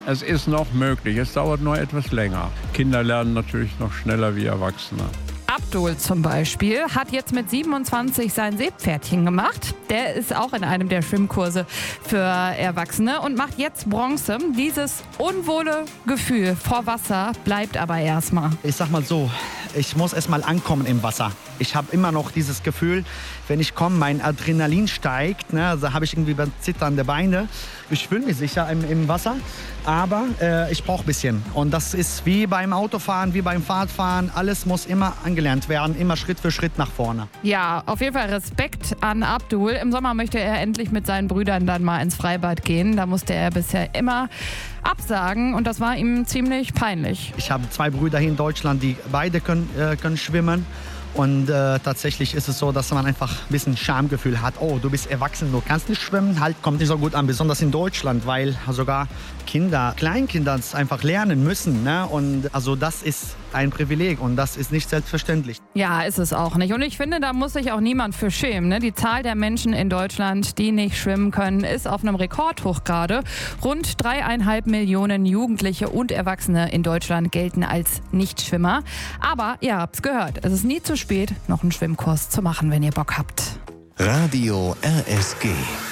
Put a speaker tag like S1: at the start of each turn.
S1: Es ist noch möglich, es dauert nur etwas länger. Kinder lernen natürlich noch schneller wie Erwachsene.
S2: Abdul zum Beispiel hat jetzt mit 27 sein Seepferdchen gemacht. Der ist auch in einem der Schwimmkurse für Erwachsene und macht jetzt Bronze. Dieses unwohle Gefühl vor Wasser bleibt aber erstmal.
S3: Ich sag mal so, ich muss erstmal ankommen im Wasser. Ich habe immer noch dieses Gefühl, wenn ich komme, mein Adrenalin steigt. Ne? Also habe ich irgendwie zitternde Beine. Ich fühle mich sicher im Wasser, aber ich brauche ein bisschen. Und das ist wie beim Autofahren, wie beim Fahrradfahren. Alles muss immer angelernt werden, immer Schritt für Schritt nach vorne.
S2: Ja, auf jeden Fall Respekt an Abdul. Im Sommer möchte er endlich mit seinen Brüdern dann mal ins Freibad gehen. Da musste er bisher immer absagen und das war ihm ziemlich peinlich.
S3: Ich habe 2 Brüder hier in Deutschland, die beide können schwimmen. Und tatsächlich ist es so, dass man einfach ein bisschen Schamgefühl hat. Oh, du bist erwachsen, du kannst nicht schwimmen. Halt, kommt nicht so gut an, besonders in Deutschland, weil sogar Kinder, Kleinkinder es einfach lernen müssen. Ne? Und also das ist ein Privileg und das ist nicht selbstverständlich.
S2: Ja, ist es auch nicht. Und ich finde, da muss sich auch niemand für schämen. Ne? Die Zahl der Menschen in Deutschland, die nicht schwimmen können, ist auf einem Rekordhoch gerade. Rund 3,5 Millionen Jugendliche und Erwachsene in Deutschland gelten als Nichtschwimmer. Aber ihr habt's gehört, es ist nie zu spät, noch einen Schwimmkurs zu machen, wenn ihr Bock habt.
S4: Radio RSG.